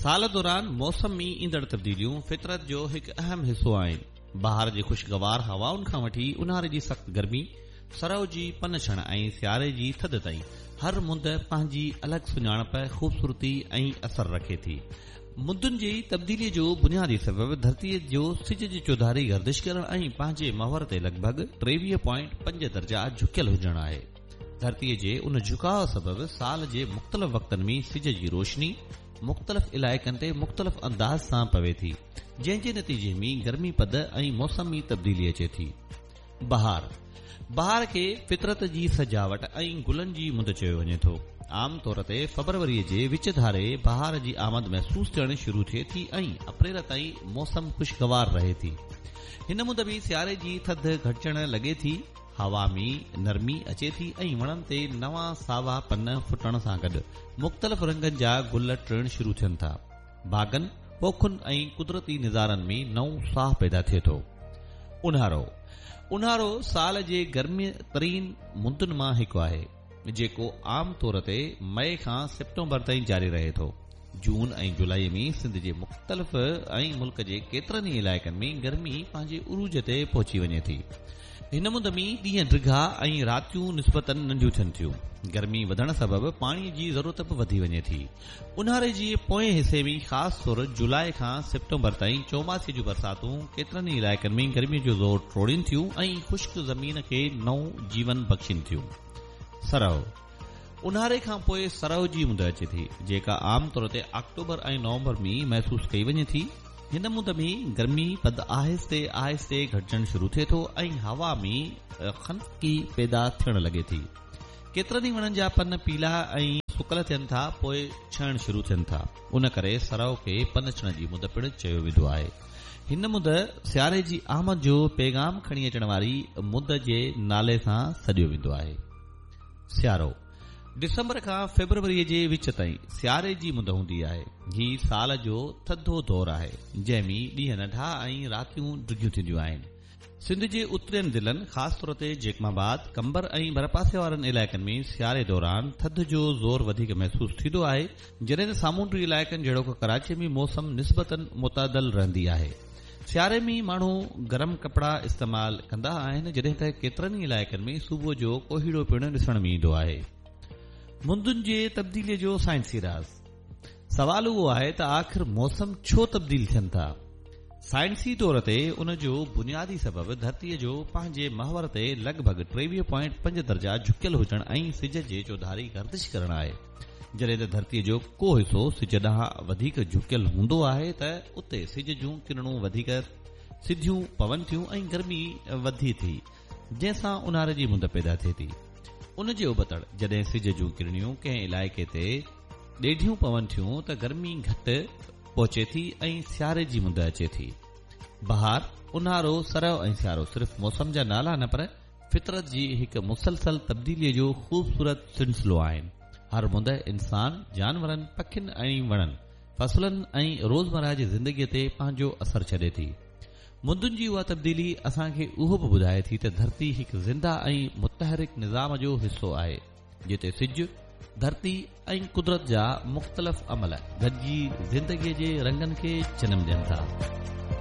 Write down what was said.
साल दौरान मौसम में ईंदड़ तब्दीलियूं फितरत जो हिकु अहम हिस्सो आहिनि। बहार जी खुशगवार हवाउनि खां वठी उन्हारे जी सख़्त गर्मी, सरउ जी पनछण ऐं सियारे जी थधि ताईं हर मुंद पंहिंजी अलॻि सुञाणप, ख़ूबसूरती ऐं असर रखे थी। मुंदुनि जी तब्दीलीअ जो बुनियादी सबब धरतीअ जो सिज जी चौधारी गर्दिश करण ऐं पंहिंजे महवर ते लॻभॻि 23.5 दर्जा झुकियल हुजण आहे। धरतीअ जे उन झुकाव सबब साल जे मुख़्तलिफ़ वक़्तनि में सिज जी रोशनी मुख़्तलिफ़ इलाइक़नि ते मुख़्तलिफ़ अंदाज़ सां पवे थी, जंहिं जे नतीजे में गर्मी पद ऐं मौसमी तब्दीली अचे थी। बहार खे फितरत जी सजावट ऐं गुलनि जी मुंद चयो वञे थो। आम तौर ते फरवरीअ जे विच धारे बहार जी आमद महसूस थियण शुरू थिए थी ऐं अप्रैल ताईं मौसम खुशगवार रहे थी। हिन मुंद में सियारे जी थधि घटिजण लॻे थी, हवा में नरमी अचे थी ऐं वणनि ते नवां सावा पन फुटण सां गॾु मुख़्तलिफ़ रंगनि जा गुल टिण शुरू थियनि था। बाग़नि, पोखुनि ऐं कुदरती निज़ारनि में नओं साह पैदा थिए थो। ऊन्हारो साल जे गर्मी तरीन मुंदुनि मां हिकु आहे, जेको आम तौर ते मई खां सितंबर ताईं जारी रहे थो। जून ऐं जुलाई में सिंध जे मुख़्तलिफ़ ऐं मुल्क जे केतिरनि ई इलाइक़नि में गर्मी पंहिंजे उरूज ते पहुची वञे थी। हिन मुंद में ॾींहं डिघा ऐं रातियूं निस्बतन नंढियूं थियनि थियूं। गर्मी वधण सबबि पाणीअ जी ज़रूरत बि वधी वञे थी। ऊन्हारे जे पोएं हिसे में ख़ासि तौर जुलाई खां सितंबर ताईं चौमासे जूं बरसातूं केतिरनि ई इलाइक़नि में गर्मीअ जो ज़ोर टोड़ीनि थियूं ऐं ख़ुश्क ज़मीन खे नओं जीवन बख़्शीनि थियूं। सरउ ऊन्हारे खां पोइ सरउ जी मुंद अचे थी, जेका आम तौर ते अक्टूबर ऐं नवंबर में महसूस कई वञे थी। हिन मुंद में गर्मी पद आहिस्ते आहिस्ते घटिजण शुरू थिए थो ऐं हवा में खनकी पैदा थियण लॻे थी। केतिरनि ई वणनि जा पन पीला ऐं सुकल थियनि था, पोइ छहण शुरू थियनि था। उन करे सरउ खे पनछण जी मुंद पिणु चयो वेंदो आहे। हिन मुंद सियारे जी आमद जो पैगाम खणी अचण वारी मुंद जे नाले सां सॾियो वेंदो आहे। सियारो दिसंबर खां फरवरीअ जे विच ताईं सियारे जी मुंद हूंदी आहे। ही साल जो थधो दौर आहे, जंहिं में ॾींहं नंढा ऐं रातियूं डिघियूं थींदियूं आहिनि। सिंध जे उतरियनि ज़िलनि, ख़ासि तौर ते जेकमाबाद, कंबर ऐं भरपासे वारनि इलाइक़नि में सियारे दौरान थधि जो ज़ोर वधीक महसूस थींदो आहे, जॾहिं त सामूंडी इलाइक़नि जहिड़ो कराची में मौसम निस्बतन मुतदल रहंदी आहे। सियारे में माण्हू गरम कपड़ा इस्तेमालु कंदा आहिनि, जॾहिं त केतिरनि ई इलाइक़नि में सुबुह जो कोहीड़ो पिणु ॾिसण में ईंदो आहे। मुंदुनि जे तब्दीलीअ जो साइंसी राज़। सवाल उहो आहे त आख़िर मौसम छो तब्दील थियनि था। साइंसी तौर ते उन जो बुनियादी सबब धरतीअ जो पंहिंजे महवर ते लॻभॻि 23.5 दर्जा झुकियल हुजण ऐं सिज जे चौधारी गर्दिश करण आहे। जॾहिं त धरतीअ जो को हिसो सिज ॾांहुं वधीक झुकियल हूंदो आहे त उते सिज जूं किरणूं वधीक सिधियूं पवनि थियूं ऐं गर्मी वधी थी, जंहिंसां ऊन्हारे जी मुंद पैदा थिए थी। उन जे उबतड़ जॾहिं सिज जूं किरणियूं कंहिं इलाइक़े ते ॾेढियूं पवनि थियूं त गर्मी घटि पहुचे थी ऐं सियारे जी मुंद अचे थी। बहार, ऊन्हारो, सरउ ऐं सियारो सिर्फ़ मौसम जा नाला न, पर फितरत जी हिकु मुसलसल तब्दीलीअ जो ख़ूबसूरत सिलसिलो आहिनि। हर मुंद इंसान, जानवरनि, पखियुनि ऐं वणनि, फसलनि ऐं रोज़मर्रा जी ज़िंदगीअ ते पंहिंजो असर छॾे थी। मुंदुनि जी उहा तब्दीली असांखे उहो बि ॿुधाए थी त धरती हिकु ज़िंदा ऐं मुतहरिक निज़ाम जो हिसो आहे, जिते सिज, धरती ऐं कुदरत जा मुख़्तलिफ़ अमल गॾिजी ज़िंदगीअ जे रंगनि खे जनम ॾियनि था।